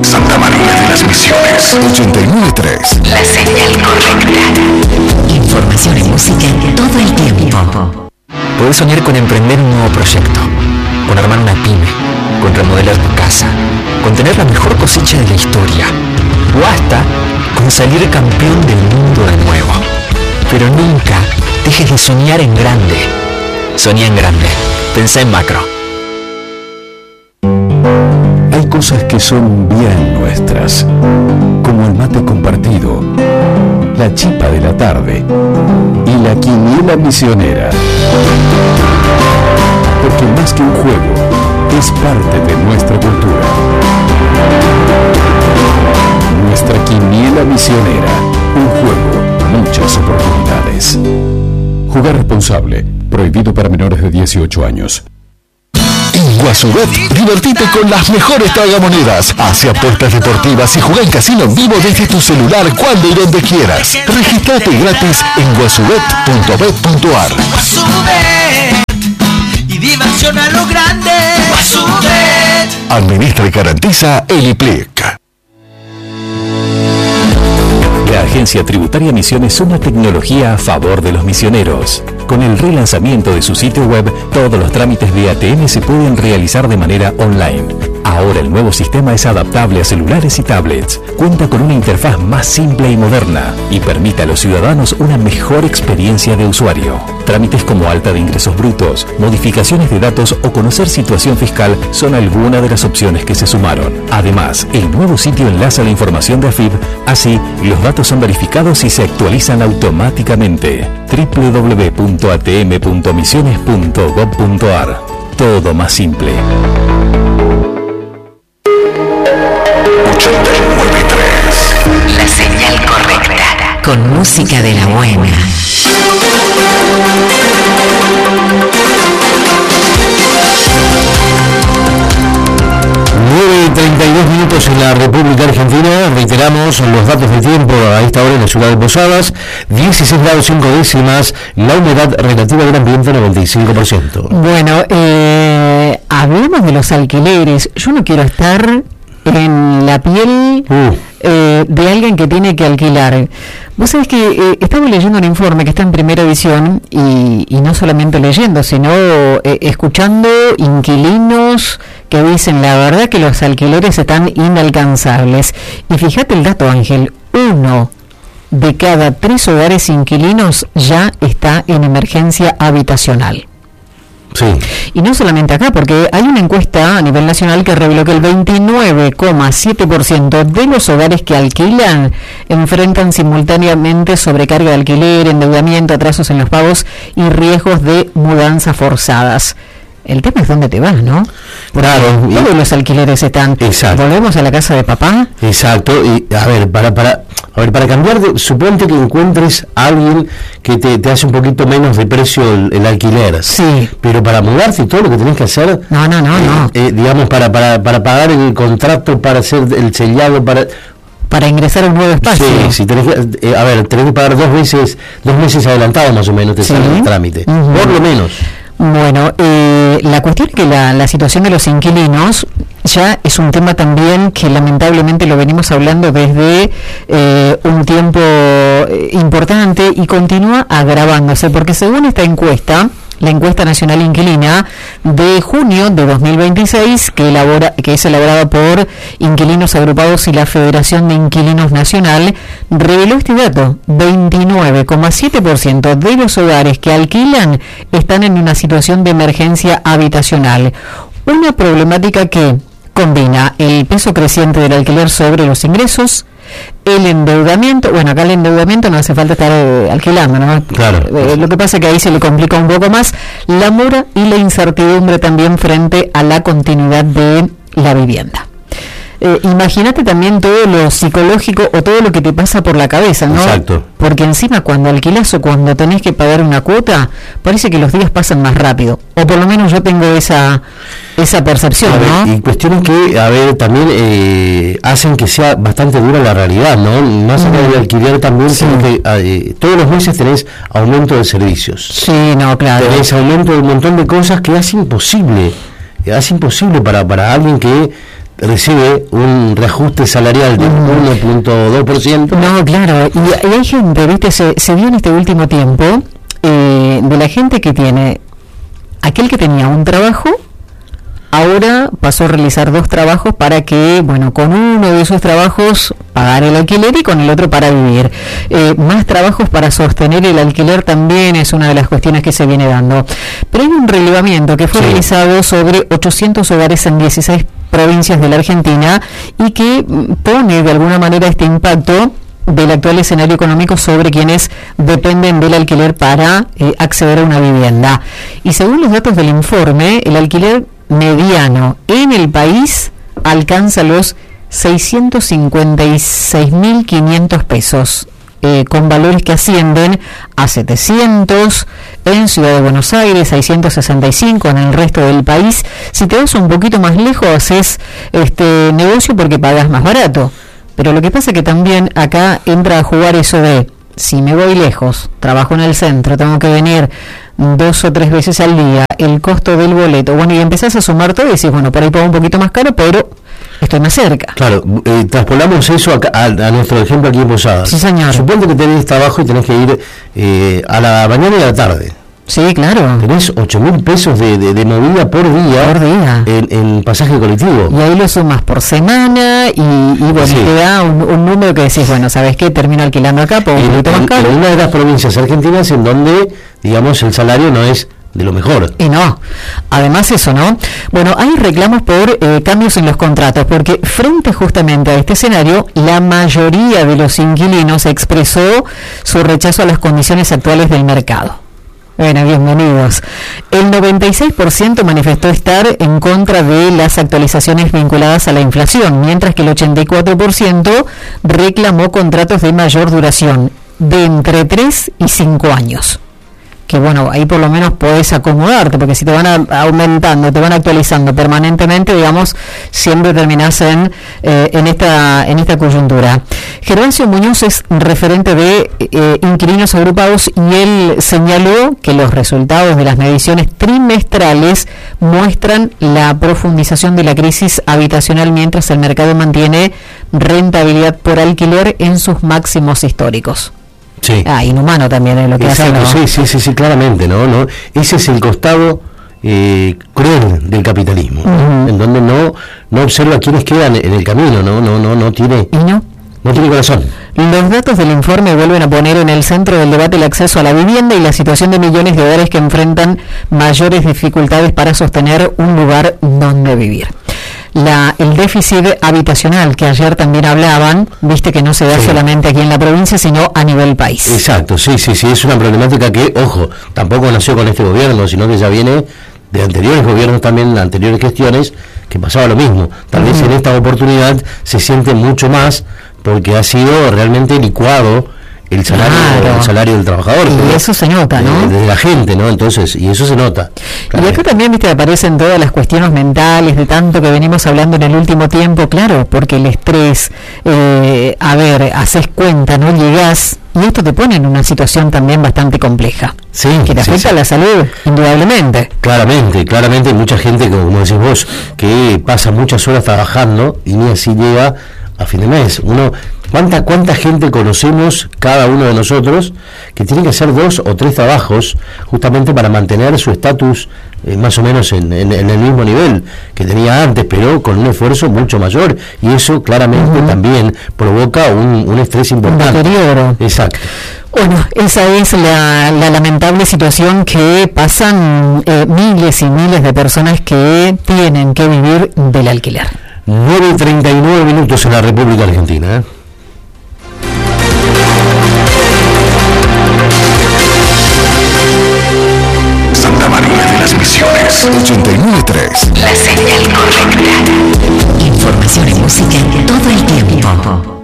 Santa María de las Misiones, 89.3. La señal correcta. Información y música todo el tiempo. Podés soñar con emprender un nuevo proyecto, con armar una pyme, con remodelar tu casa, con tener la mejor cosecha de la historia, o hasta con salir campeón del mundo de nuevo. Pero nunca dejes de soñar en grande. Soñá en grande. Pensá en macro. Hay cosas que son bien nuestras, como el mate compartido, la chipa de la tarde y la quiniela misionera. Porque más que un juego, es parte de nuestra cultura. Nuestra quiniela misionera, un juego, muchas oportunidades. Jugar responsable, prohibido para menores de 18 años. En Guasubet, divertite con las mejores tragamonedas. Hace apuestas deportivas y juega en casino en vivo desde tu celular cuando y donde quieras. Registrate gratis en guasubet.bet.ar. Y diversión a lo grande. Guasubet. Administra y garantiza el IPLIC. La Agencia Tributaria Misiones es una tecnología a favor de los misioneros. Con el relanzamiento de su sitio web, todos los trámites de ATM se pueden realizar de manera online. Ahora el nuevo sistema es adaptable a celulares y tablets, cuenta con una interfaz más simple y moderna y permite a los ciudadanos una mejor experiencia de usuario. Trámites como alta de ingresos brutos, modificaciones de datos o conocer situación fiscal son algunas de las opciones que se sumaron. Además, el nuevo sitio enlaza la información de AFIP, así los datos son verificados y se actualizan automáticamente. www.atm.misiones.gov.ar. Todo más simple. 89.3. La señal correcta. Con música de la buena. Nueve y 32 minutos en la República Argentina. Reiteramos los datos del tiempo a esta hora en la ciudad de Posadas. 16 grados 5 décimas, la humedad relativa del ambiente 95%. Bueno, hablemos de los alquileres. Yo no quiero estar en la piel de alguien que tiene que alquilar. Vos sabés que estamos leyendo un informe que está en primera edición y no solamente leyendo, sino escuchando inquilinos que dicen la verdad que los alquileres están inalcanzables. Y fíjate el dato, Ángel, 1 de cada 3 hogares inquilinos ya está en emergencia habitacional. Sí. Y no solamente acá, porque hay una encuesta a nivel nacional que reveló que el 29,7% de los hogares que alquilan enfrentan simultáneamente sobrecarga de alquiler, endeudamiento, atrasos en los pagos y riesgos de mudanzas forzadas. El tema es dónde te vas, ¿no? Porque claro. Todos los alquileres están. Exacto. ¿Volvemos a la casa de papá? Exacto. Y a ver, para cambiar suponte que encuentres a alguien que te hace un poquito menos de precio el alquiler. Sí. Pero para mudarte y todo lo que tenés que hacer. No. Digamos, para pagar el contrato, para hacer el sellado, para ingresar a un nuevo espacio. Sí, tenés que, tenés que pagar 2 meses adelantado más o menos, te sale el trámite. Uh-huh. Por lo menos. Bueno, la cuestión es que la situación de los inquilinos ya es un tema también que lamentablemente lo venimos hablando desde un tiempo importante y continúa agravándose, porque según esta encuesta, la encuesta nacional inquilina de junio de 2026, que es elaborada por Inquilinos Agrupados y la Federación de Inquilinos Nacional, reveló este dato: 29,7% de los hogares que alquilan están en una situación de emergencia habitacional. Una problemática que combina el peso creciente del alquiler sobre los ingresos, el endeudamiento. Bueno, acá el endeudamiento no hace falta estar alquilando, ¿no? Claro. Lo que pasa es que ahí se le complica un poco más la mora y la incertidumbre también frente a la continuidad de la vivienda. Imagínate también todo lo psicológico o todo lo que te pasa por la cabeza, ¿no? Exacto. Porque encima cuando alquilas o cuando tenés que pagar una cuota, parece que los días pasan más rápido. O por lo menos yo tengo esa percepción, ¿no? Y cuestiones que, también hacen que sea bastante dura la realidad, ¿no? Más allá del alquiler también, sí. Todos los meses tenés aumento de servicios. Sí, no, claro. Tenés aumento de un montón de cosas que hace imposible para alguien que recibe un reajuste salarial de 1.2%. No, claro, y hay gente, viste, se vio en este último tiempo de la gente que tiene, aquel que tenía un trabajo, ahora pasó a realizar 2 trabajos para que, bueno, con uno de esos trabajos pagar el alquiler y con el otro para vivir. Más trabajos para sostener el alquiler también es una de las cuestiones que se viene dando. Pero hay un relevamiento que fue realizado sobre 800 hogares en 16 provincias de la Argentina y que pone de alguna manera este impacto del actual escenario económico sobre quienes dependen del alquiler para acceder a una vivienda. Y según los datos del informe, el alquiler mediano en el país alcanza los 656.500 pesos, con valores que ascienden a 700 en Ciudad de Buenos Aires, 665 en el resto del país. Si te vas un poquito más lejos, haces negocio porque pagas más barato. Pero lo que pasa es que también acá entra a jugar eso de, si me voy lejos, trabajo en el centro, tengo que venir 2 o 3 veces al día, el costo del boleto, bueno, y empezás a sumar todo y decís, bueno, por ahí pago un poquito más caro, pero estoy más cerca. Claro, traspolamos eso a nuestro ejemplo aquí en Posadas. Sí, señor. Supongo que tenés trabajo y tenés que ir a la mañana y a la tarde. Sí, claro. Tenés 8.000 pesos de movida por día, en pasaje colectivo. Y ahí lo sumas por semana y bueno, te da un número que decís, bueno, ¿sabes qué? Termino alquilando acá, por un poquito más caro. En una de las provincias argentinas en donde, digamos, el salario no es de lo mejor. Y no, además eso, ¿no? Bueno, hay reclamos por cambios en los contratos, porque frente justamente a este escenario, la mayoría de los inquilinos expresó su rechazo a las condiciones actuales del mercado. Bueno, bienvenidos. El 96% manifestó estar en contra de las actualizaciones vinculadas a la inflación, mientras que el 84% reclamó contratos de mayor duración, de entre 3 y 5 años. Que bueno, ahí por lo menos podés acomodarte, porque si te van aumentando, te van actualizando permanentemente, digamos, siempre terminás en esta coyuntura. Gervasio Muñoz es referente de inquilinos agrupados y él señaló que los resultados de las mediciones trimestrales muestran la profundización de la crisis habitacional mientras el mercado mantiene rentabilidad por alquiler en sus máximos históricos. Sí. Inhumano también es lo que hace, ¿no? Sí, claramente, ¿no? Ese es el costado cruel del capitalismo, en donde no observa quiénes quedan en el camino, no tiene corazón. Los datos del informe vuelven a poner en el centro del debate el acceso a la vivienda y la situación de millones de hogares que enfrentan mayores dificultades para sostener un lugar donde vivir. El déficit habitacional que ayer también hablaban, viste que no se da solamente aquí en la provincia, sino a nivel país. Exacto, sí, es una problemática que, ojo, tampoco nació con este gobierno, sino que ya viene de anteriores gobiernos también, de anteriores gestiones, que pasaba lo mismo. Tal vez en esta oportunidad se siente mucho más porque ha sido realmente licuado el salario del trabajador. Y eso se nota, ¿no? De la gente, ¿no? Entonces, y eso se nota. Claro. Y acá también, viste, aparecen todas las cuestiones mentales de tanto que venimos hablando en el último tiempo, claro, porque el estrés, haces cuenta, ¿no? Llegás, y esto te pone en una situación también bastante compleja. Sí. Que te afecta a la salud, indudablemente. Claramente, hay mucha gente, como decís vos, que pasa muchas horas trabajando y ni así llega a fin de mes. ¿Cuánta gente conocemos, cada uno de nosotros, que tiene que hacer 2 o 3 trabajos justamente para mantener su estatus más o menos en el mismo nivel que tenía antes, pero con un esfuerzo mucho mayor? Y eso claramente también provoca un estrés importante. Un deterioro. Exacto. Bueno, esa es la lamentable situación que pasan miles y miles de personas que tienen que vivir del alquiler. 9:39 en la República Argentina. Santa María de las Misiones 89.3. La señal correcta. Información y música todo el tiempo.